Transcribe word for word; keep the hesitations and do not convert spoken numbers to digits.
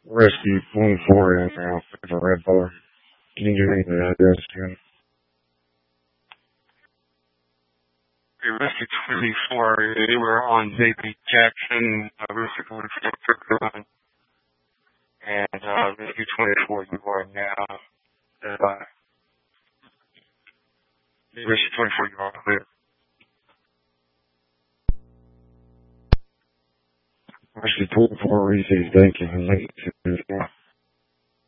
Rescue twenty-four in now for the red bar. Can you give me the address again? Okay, Rescue twenty-four, they were on J P Jackson, uh, Rescue twenty-four, Circle Line. And, uh, Rescue twenty-four, you are now, uh, Rescue twenty-four, you are clear. Rescue twenty-four, receive, thank you.